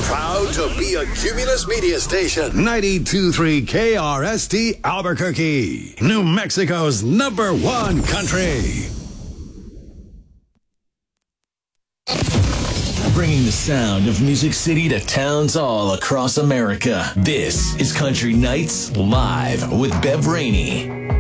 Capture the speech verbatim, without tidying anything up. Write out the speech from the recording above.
Proud to be a Cumulus Media Station. ninety-two point three K R S T Albuquerque. New Mexico's number one country. Bringing the sound of Music City to towns all across America. This is Country Nights Live with Bev Rainey.